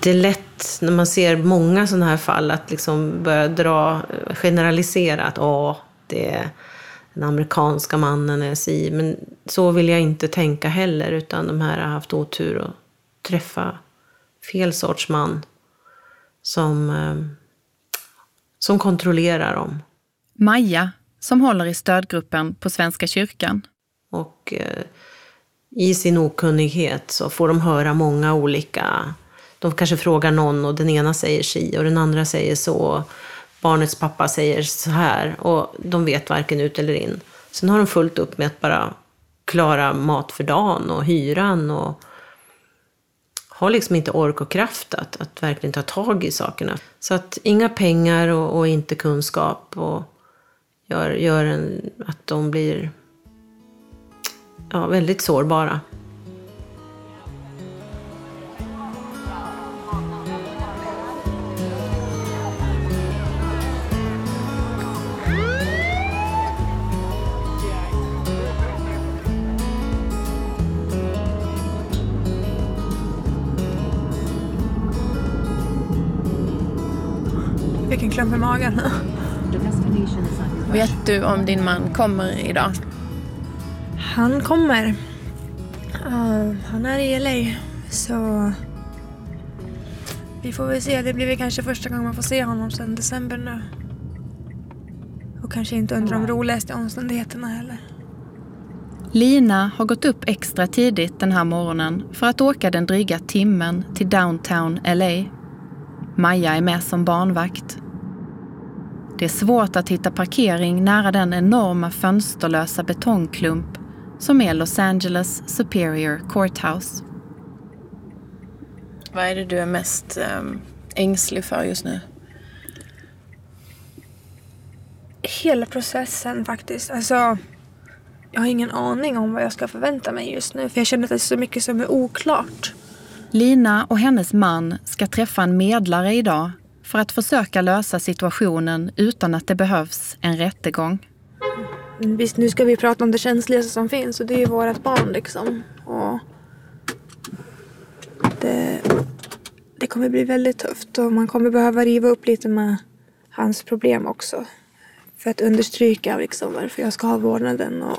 det är lätt när man ser många sådana här fall att liksom börja generalisera att det är den amerikanska mannen är si. Men så vill jag inte tänka heller, utan de här har haft otur att träffa fel sorts man som kontrollerar dem. Maja, som håller i stödgruppen på Svenska kyrkan. Och i sin okunnighet så får de höra många olika. De kanske frågar någon och den ena säger si och den andra säger så. Barnets pappa säger så här och de vet varken ut eller in. Sen har de fullt upp med att bara klara mat för dagen och hyran och har liksom inte ork och kraft att verkligen ta tag i sakerna. Så att inga pengar och inte kunskap och gör att de blir väldigt sårbara. Vilken klump i magen. Vet du om din man kommer idag? Han kommer. Han är i LA. Så vi får väl se. Det blir väl kanske första gången man får se honom sedan december nu. Och kanske inte under de roligaste omständigheterna heller. Lina har gått upp extra tidigt den här morgonen för att åka den dryga timmen till downtown LA. Maja är med som barnvakt. Det är svårt att hitta parkering nära den enorma fönsterlösa betongklump som är Los Angeles Superior Courthouse. Vad är det du är mest ängslig för just nu? Hela processen faktiskt. Alltså, jag har ingen aning om vad jag ska förvänta mig just nu. För jag känner att det är så mycket som är oklart. Lina och hennes man ska träffa en medlare idag för att försöka lösa situationen utan att det behövs en rättegång. Visst, nu ska vi prata om det känsligaste som finns och det är ju vårat barn liksom. Och det kommer bli väldigt tufft och man kommer behöva riva upp lite med hans problem också. För att understryka liksom varför jag ska ha vårdnaden. Och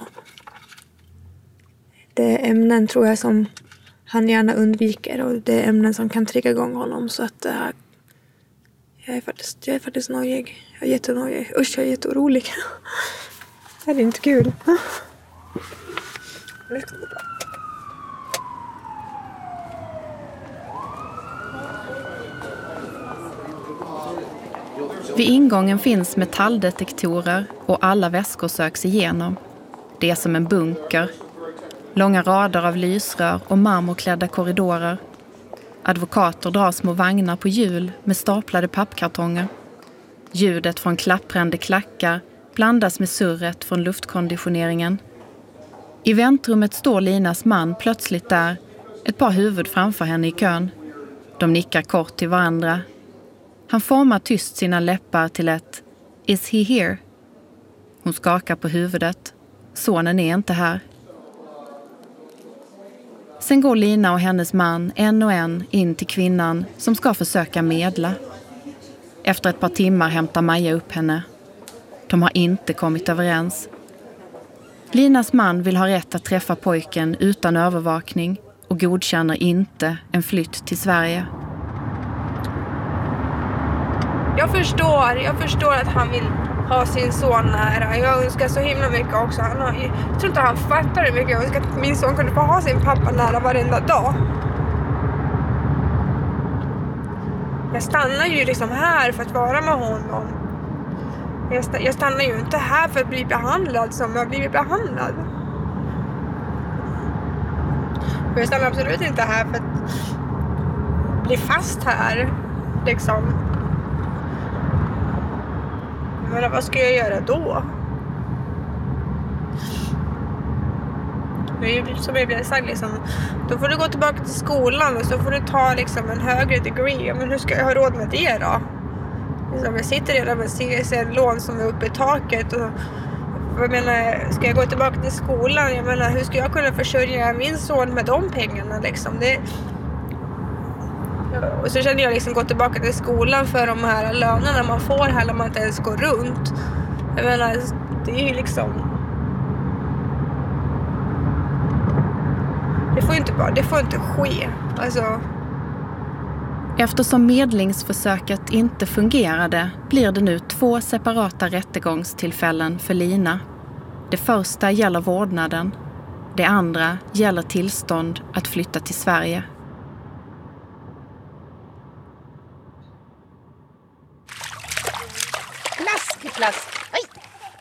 det är ämnen tror jag som han gärna undviker och det är ämnen som kan trigga igång honom. Så att jag är faktiskt nojig. Jag är jättenojig. Usch, jag är jätteorolig. Det är inte kul. Vid ingången finns metalldetektorer och alla väskor söks igenom. Det är som en bunker. Långa rader av lysrör och marmorklädda korridorer. Advokater drar små vagnar på hjul med staplade pappkartonger. Ljudet från klapprande klackar blandas med surret från luftkonditioneringen. I väntrummet står Linas man plötsligt där, ett par huvud framför henne i kön. De nickar kort till varandra. Han formar tyst sina läppar till ett "Is he here?" Hon skakar på huvudet. Sonen är inte här. Sen går Lina och hennes man en och en in till kvinnan som ska försöka medla. Efter ett par timmar hämtar Maja upp henne. De har inte kommit överens. Linas man vill ha rätt att träffa pojken utan övervakning och godkänner inte en flytt till Sverige. Jag förstår att han vill ha sin son nära. Jag önskar så himla mycket också. Jag tror inte han fattar hur mycket jag önskar att min son kunde få ha sin pappa nära varenda dag. Jag stannar ju liksom här för att vara med honom. Jag stannar ju inte här för att bli behandlad som jag blivit behandlad. Och jag stannar absolut inte här för att bli fast här. Liksom. Men vad ska jag göra då? Det är ju som jag blev sagt liksom, då får du gå tillbaka till skolan och så får du ta liksom en högre degree. Men hur ska jag ha råd med det då? Liksom, jag sitter redan med CSN-lån som är uppe i taket och jag menar, ska jag gå tillbaka till skolan? Jag menar, hur ska jag kunna försörja min son med de pengarna liksom? Och så kände jag liksom gå tillbaka till skolan för de här lönerna man får här när man inte ens går runt. Jag menar, det är ju liksom... Det får inte ske. Alltså... Eftersom medlingsförsöket inte fungerade blir det nu 2 separata rättegångstillfällen för Lina. Det första gäller vårdnaden. Det andra gäller tillstånd att flytta till Sverige. Plask. Oj!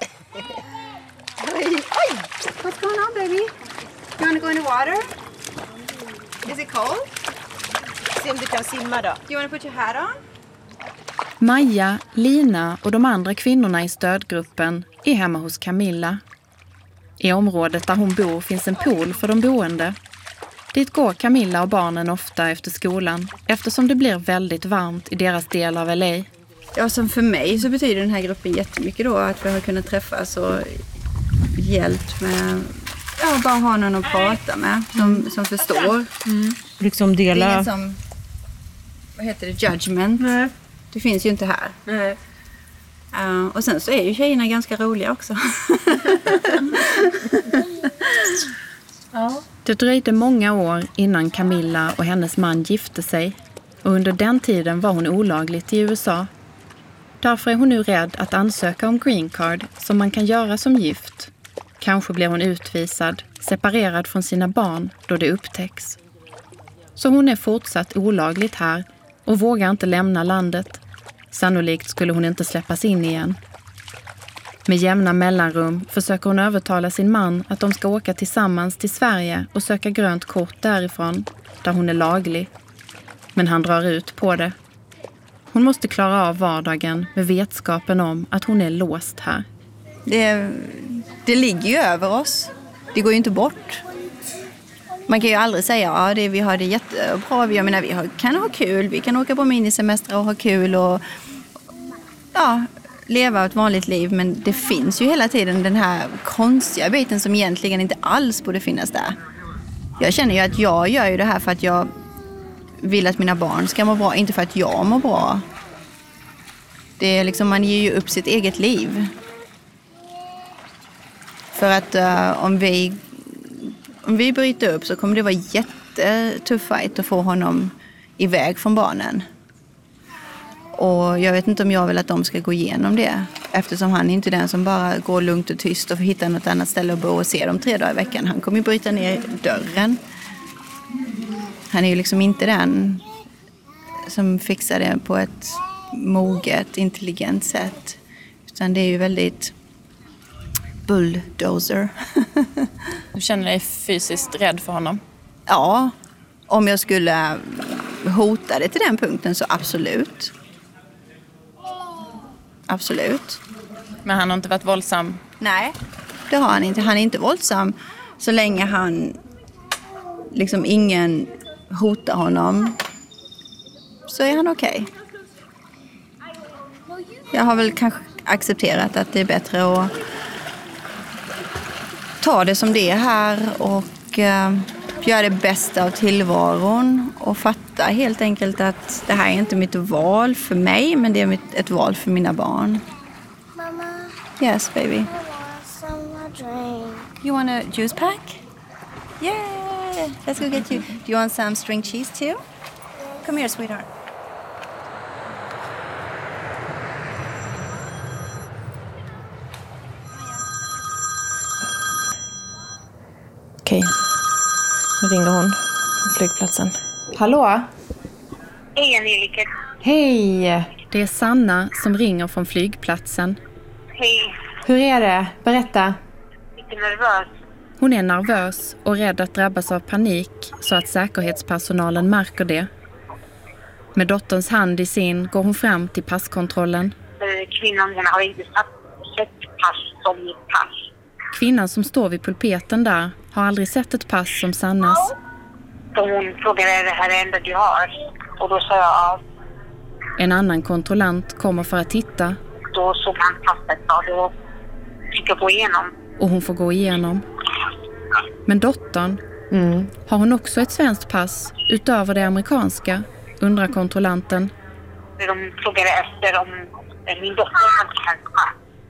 Oj! What's going on, baby? You want to go in the water? Is it cold? Se om du kan simma då. Do you want to put your hat on? Maja, Lina och de andra kvinnorna i stödgruppen är hemma hos Camilla. I området där hon bor finns en pool för de boende. Dit går Camilla och barnen ofta efter skolan eftersom det blir väldigt varmt i deras del av LA. Ja, som för mig så betyder den här gruppen jättemycket då att vi har kunnat träffas och hjälpt med, ja, bara ha någon att prata med som förstår. Liksom dela... Det är ingen som, vad heter det, judgment. Nej. Det finns ju inte här. Nej. Och sen så är ju tjejerna ganska roliga också. Ja. Det dröjde många år innan Camilla och hennes man gifte sig. Och under den tiden var hon olagligt i USA. Därför är hon nu rädd att ansöka om green card som man kan göra som gift. Kanske blir hon utvisad, separerad från sina barn då det upptäcks. Så hon är fortsatt olagligt här och vågar inte lämna landet. Sannolikt skulle hon inte släppas in igen. Med jämna mellanrum försöker hon övertala sin man att de ska åka tillsammans till Sverige och söka grönt kort därifrån, där hon är laglig. Men han drar ut på det. Hon måste klara av vardagen med vetskapen om att hon är låst här. Det ligger ju över oss. Det går ju inte bort. Man kan ju aldrig säga att vi har det jättebra. Jag menar, kan ha kul. Vi kan åka på minisemester och ha kul och leva ett vanligt liv. Men det finns ju hela tiden den här konstiga biten som egentligen inte alls borde finnas där. Jag känner ju att jag gör ju det här för att jag vill att mina barn ska må bra, inte för att jag mår bra. Det är liksom, man ger ju upp sitt eget liv. För att om vi bryter upp så kommer det vara jättetuff fight att få honom iväg från barnen. Och jag vet inte om jag vill att de ska gå igenom det. Eftersom han är inte den som bara går lugnt och tyst och får hitta något annat ställe och bo och se dem 3 dagar i veckan. Han kommer ju bryta ner dörren. Han är ju liksom inte den som fixar det på ett moget, intelligent sätt. Utan det är ju väldigt bulldozer. Du känner dig fysiskt rädd för honom? Ja, om jag skulle hota det till den punkten så absolut. Absolut. Men han har inte varit våldsam? Nej, det har han inte. Han är inte våldsam så länge han liksom ingen hotar honom så är han okej. Jag har väl kanske accepterat att det är bättre att ta det som det är här och göra det bästa av tillvaron och fatta helt enkelt att det här är inte mitt val för mig, men det är ett val för mina barn. Mama. Yes, baby. I want some drink. You want a juice pack? Yeah, let's go get you. Do you want some string cheese too? Come here, sweetheart. Okej. Nu ringer hon på flygplatsen. Hallå? Hej Angelica. Hej! Det är Sanna som ringer från flygplatsen. Hej. Hur är det? Berätta. Lite nervös. Hon är nervös och rädd att drabbas av panik så att säkerhetspersonalen märker det. Med dotterns hand i sin går hon fram till passkontrollen. Kvinnan har inte sett pass som mitt pass. Kvinnan som står vid pulpeten där har aldrig sett ett pass som Sannas. Så hon frågade, är det här det enda du har? Och då sa jag ja. En annan kontrollant kommer för att titta. Då såg han passet och då fick jag gå igenom. Och hon får gå igenom. Men dottern, har hon också ett svenskt pass utöver det amerikanska? undrar kontrollanten. De frågade efter om min dotter hade cancer.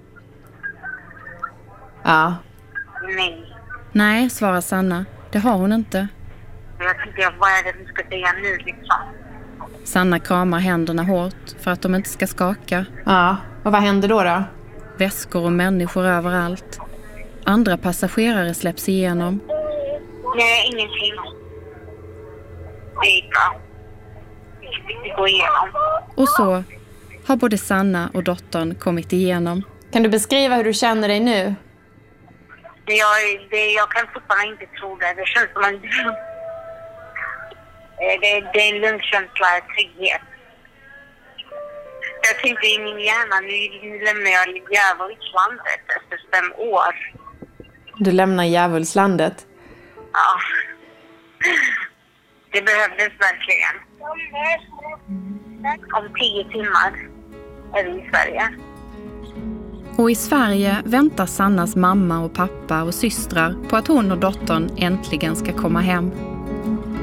Ja. Nej. Nej, svarar Sanna. Det har hon inte. Jag tänkte, vad är det vi ska säga nu liksom? Sanna kramar händerna hårt för att de inte ska skaka. Ja, och vad händer då? Väskor och människor överallt. Andra passagerare släpps igenom. Nej, ingenting. Det gick bra. Vi fick gå igenom. Och så har både Sanna och dottern kommit igenom. Kan du beskriva hur du känner dig nu? Jag kan fortfarande inte tro det. Det känns som en dröm. Det är en lugnkänsla, trygghet. Jag tänkte i min hjärna, nu lämnar jag djävulslandet efter 5 år. Du lämnar djävulslandet? Ja. Det behövdes verkligen. Om 10 timmar är vi i Sverige. Och i Sverige väntar Sannas mamma och pappa och systrar på att hon och dottern äntligen ska komma hem.